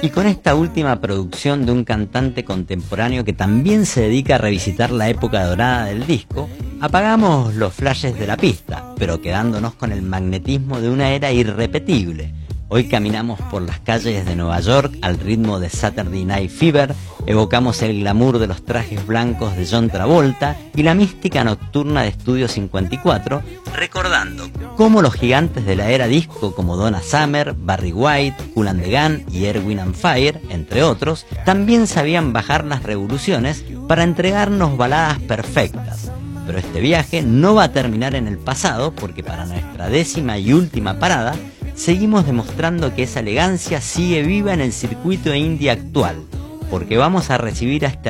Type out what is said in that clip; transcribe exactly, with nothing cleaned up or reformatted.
Y con esta última producción de un cantante contemporáneo que también se dedica a revisitar la época dorada del disco, apagamos los flashes de la pista, pero quedándonos con el magnetismo de una era irrepetible. Hoy caminamos por las calles de Nueva York al ritmo de Saturday Night Fever, evocamos el glamour de los trajes blancos de John Travolta y la mística nocturna de Estudio cincuenta y cuatro, recordando cómo los gigantes de la era disco como Donna Summer, Barry White, Kool and the Gang y Earth, Wind and Fire, entre otros, también sabían bajar las revoluciones para entregarnos baladas perfectas. Pero este viaje no va a terminar en el pasado, porque para nuestra décima y última parada seguimos demostrando que esa elegancia sigue viva en el circuito indie actual, porque vamos a recibir a este